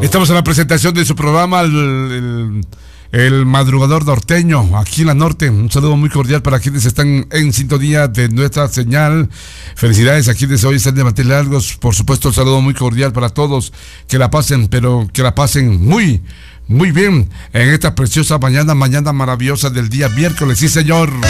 Estamos en la presentación de su programa, el madrugador norteño, aquí en la norte. Un saludo muy cordial para quienes están en sintonía de nuestra señal. Felicidades a quienes hoy están de mantener largos. Por supuesto, un saludo muy cordial para todos. Que la pasen, pero que la pasen muy bien en esta preciosa mañana maravillosa del día miércoles. Sí, señor.